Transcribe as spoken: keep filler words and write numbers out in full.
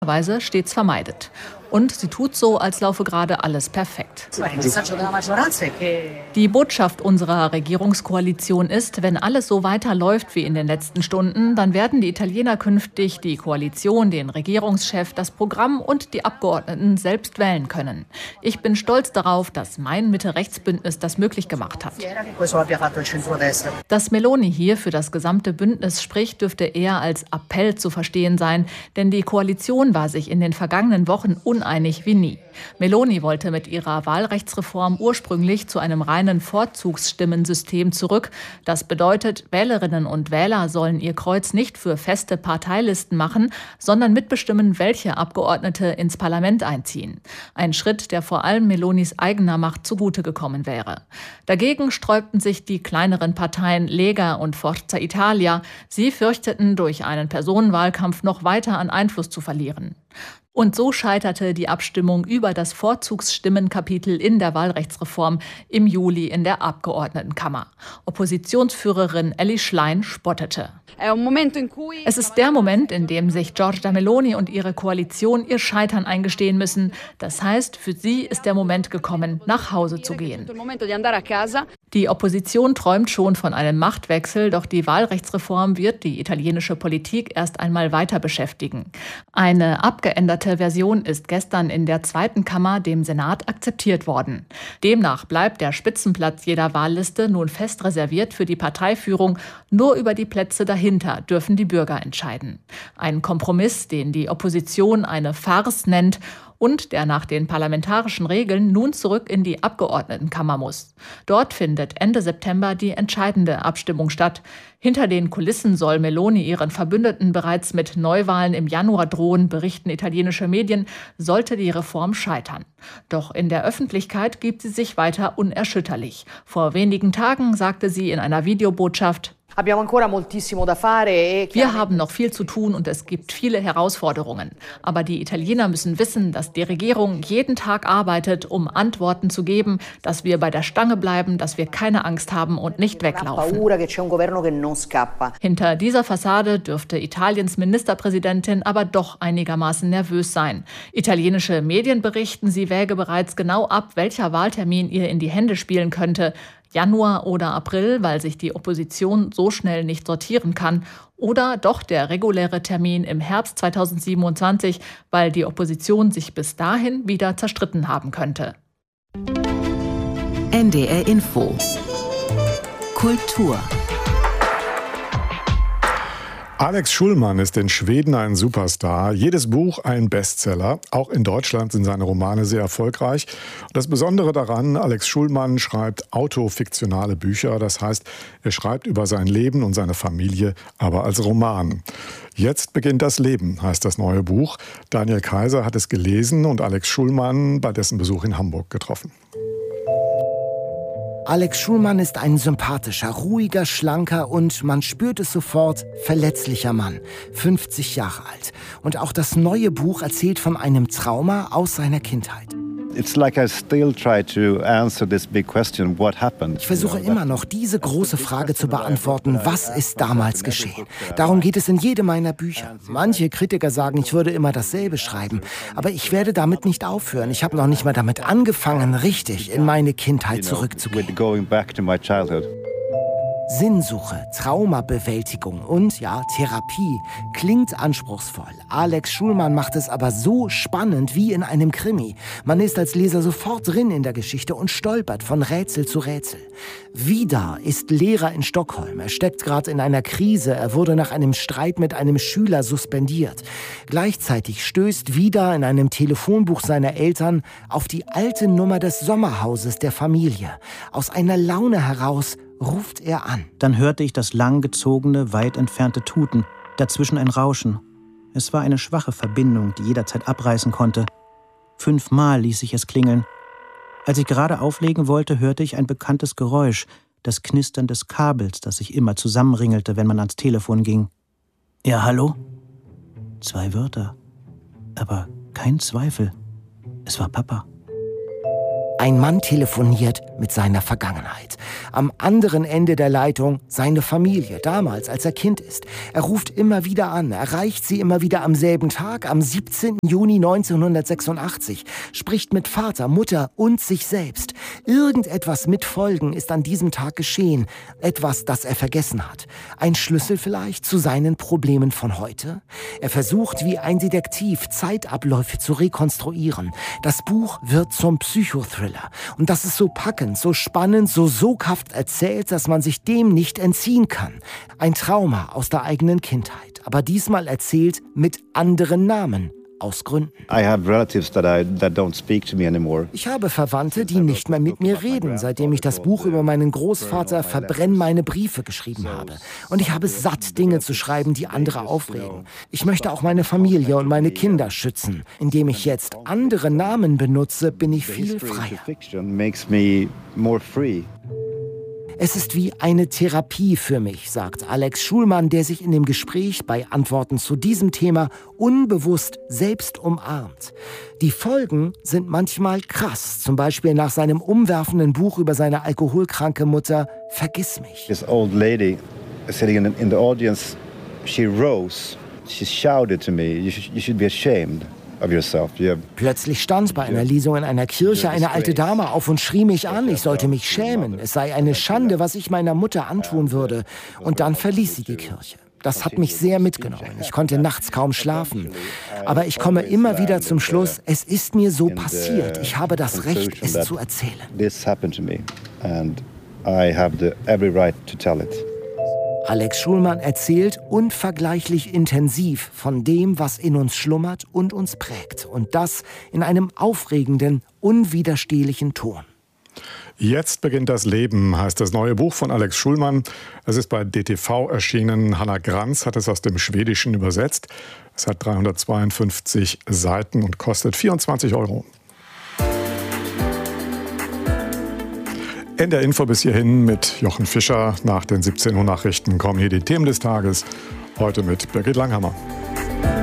normalerweise stets vermeidet. Und sie tut so, als laufe gerade alles perfekt. Die Botschaft unserer Regierungskoalition ist, wenn alles so weiterläuft wie in den letzten Stunden, dann werden die Italiener künftig die Koalition, den Regierungschef, das Programm und die Abgeordneten selbst wählen können. Ich bin stolz darauf, dass mein Mitte-Rechts-Bündnis das möglich gemacht hat. Dass Meloni hier für das gesamte Bündnis spricht, dürfte eher als Appell zu verstehen sein, denn die Koalition war sich in den vergangenen Wochen uneinig wie nie. Meloni wollte mit ihrer Wahlrechtsreform ursprünglich zu einem reinen Vorzugsstimmensystem zurück. Das bedeutet, Wählerinnen und Wähler sollen ihr Kreuz nicht für feste Parteilisten machen, sondern mitbestimmen, welche Abgeordnete ins Parlament einziehen. Ein Schritt, der vor allem Melonis eigener Macht zugute gekommen wäre. Dagegen sträubten sich die kleineren Parteien Lega und Forza Italia. Sie fürchteten, durch einen Personenwahlkampf noch weiter an Einfluss zu verlieren. Und so scheiterte die Abstimmung über das Vorzugsstimmenkapitel in der Wahlrechtsreform im Juli in der Abgeordnetenkammer. Oppositionsführerin Elly Schlein spottete. Es ist der Moment, in dem sich Giorgia Meloni und ihre Koalition ihr Scheitern eingestehen müssen. Das heißt, für sie ist der Moment gekommen, nach Hause zu gehen. Die Opposition träumt schon von einem Machtwechsel, doch die Wahlrechtsreform wird die italienische Politik erst einmal weiter beschäftigen. Eine abgeänderte Version ist gestern in der zweiten Kammer dem Senat akzeptiert worden. Demnach bleibt der Spitzenplatz jeder Wahlliste nun fest reserviert für die Parteiführung. Nur über die Plätze dahinter dürfen die Bürger entscheiden. Ein Kompromiss, den die Opposition eine Farce nennt und der nach den parlamentarischen Regeln nun zurück in die Abgeordnetenkammer muss. Dort findet Ende September die entscheidende Abstimmung statt. Hinter den Kulissen soll Meloni ihren Verbündeten bereits mit Neuwahlen im Januar drohen, berichten italienische Medien, sollte die Reform scheitern. Doch in der Öffentlichkeit gibt sie sich weiter unerschütterlich. Vor wenigen Tagen sagte sie in einer Videobotschaft: Wir haben noch viel zu tun und es gibt viele Herausforderungen. Aber die Italiener müssen wissen, dass die Regierung jeden Tag arbeitet, um Antworten zu geben, dass wir bei der Stange bleiben, dass wir keine Angst haben und nicht weglaufen. Hinter dieser Fassade dürfte Italiens Ministerpräsidentin aber doch einigermaßen nervös sein. Italienische Medien berichten, sie wäge bereits genau ab, welcher Wahltermin ihr in die Hände spielen könnte. Januar oder April, weil sich die Opposition so schnell nicht sortieren kann. Oder doch der reguläre Termin im Herbst zweitausendsiebenundzwanzig, weil die Opposition sich bis dahin wieder zerstritten haben könnte. N D R Info. Kultur. Alex Schulman ist in Schweden ein Superstar. Jedes Buch ein Bestseller. Auch in Deutschland sind seine Romane sehr erfolgreich. Das Besondere daran, Alex Schulman schreibt autofiktionale Bücher. Das heißt, er schreibt über sein Leben und seine Familie, aber als Roman. Jetzt beginnt das Leben, heißt das neue Buch. Daniel Kaiser hat es gelesen und Alex Schulman bei dessen Besuch in Hamburg getroffen. Alex Schulman ist ein sympathischer, ruhiger, schlanker und, man spürt es sofort, verletzlicher Mann. fünfzig Jahre alt. Und auch das neue Buch erzählt von einem Trauma aus seiner Kindheit. It's like I still try to answer this big question, what happened? Ich versuche immer noch, diese große Frage zu beantworten, was ist damals geschehen? Darum geht es in jedem meiner Bücher. Manche Kritiker sagen, ich würde immer dasselbe schreiben, aber ich werde damit nicht aufhören. Ich habe noch nicht mal damit angefangen, richtig in meine Kindheit zurückzugehen. Sinnsuche, Traumabewältigung und, ja, Therapie klingt anspruchsvoll. Alex Schulman macht es aber so spannend wie in einem Krimi. Man ist als Leser sofort drin in der Geschichte und stolpert von Rätsel zu Rätsel. Vidar ist Lehrer in Stockholm. Er steckt gerade in einer Krise. Er wurde nach einem Streit mit einem Schüler suspendiert. Gleichzeitig stößt Vidar in einem Telefonbuch seiner Eltern auf die alte Nummer des Sommerhauses der Familie. Aus einer Laune heraus ruft er an. Dann hörte ich das langgezogene, weit entfernte Tuten, dazwischen ein Rauschen. Es war eine schwache Verbindung, die jederzeit abreißen konnte. Fünfmal ließ ich es klingeln. Als ich gerade auflegen wollte, hörte ich ein bekanntes Geräusch, das Knistern des Kabels, das sich immer zusammenringelte, wenn man ans Telefon ging. Ja, hallo? Zwei Wörter, aber kein Zweifel. Es war Papa. Ein Mann telefoniert mit seiner Vergangenheit. Am anderen Ende der Leitung seine Familie, damals, als er Kind ist. Er ruft immer wieder an, erreicht sie immer wieder am selben Tag, am siebzehnten Juni neunzehnhundertsechsundachtzig, spricht mit Vater, Mutter und sich selbst. Irgendetwas mit Folgen ist an diesem Tag geschehen. Etwas, das er vergessen hat. Ein Schlüssel vielleicht zu seinen Problemen von heute? Er versucht, wie ein Detektiv, Zeitabläufe zu rekonstruieren. Das Buch wird zum Psychothriller. Und das ist so packend, so spannend, so soghaft erzählt, dass man sich dem nicht entziehen kann. Ein Trauma aus der eigenen Kindheit, aber diesmal erzählt mit anderen Namen. Aus Gründen. I have relatives that I, that don't speak to me anymore. Ich habe Verwandte, die nicht mehr mit mir reden, seitdem ich das Buch über meinen Großvater Verbrenn meine Briefe geschrieben habe. Und ich habe es satt, Dinge zu schreiben, die andere aufregen. Ich möchte auch meine Familie und meine Kinder schützen. Indem ich jetzt andere Namen benutze, bin ich viel freier. Es ist wie eine Therapie für mich, sagt Alex Schulman, der sich in dem Gespräch bei Antworten zu diesem Thema unbewusst selbst umarmt. Die Folgen sind manchmal krass, zum Beispiel nach seinem umwerfenden Buch über seine alkoholkranke Mutter Vergiss mich. This old lady sitting in the, in the audience, she rose, she shouted to me, you should, you should be ashamed. Plötzlich stand bei einer Lesung in einer Kirche eine alte Dame auf und schrie mich an, ich sollte mich schämen. Es sei eine Schande, was ich meiner Mutter antun würde. Und dann verließ sie die Kirche. Das hat mich sehr mitgenommen. Ich konnte nachts kaum schlafen. Aber ich komme immer wieder zum Schluss, es ist mir so passiert. Ich habe das Recht, es zu erzählen. This happened to me and I have the every right to tell it. Alex Schulman erzählt unvergleichlich intensiv von dem, was in uns schlummert und uns prägt. Und das in einem aufregenden, unwiderstehlichen Ton. Jetzt beginnt das Leben, heißt das neue Buch von Alex Schulman. Es ist bei D T V erschienen. Hannah Granz hat es aus dem Schwedischen übersetzt. Es hat dreihundertzweiundfünfzig Seiten und kostet vierundzwanzig Euro. In der Info bis hierhin mit Jochen Fischer. Nach den siebzehn Uhr Nachrichten kommen hier die Themen des Tages. Heute mit Birgit Langhammer.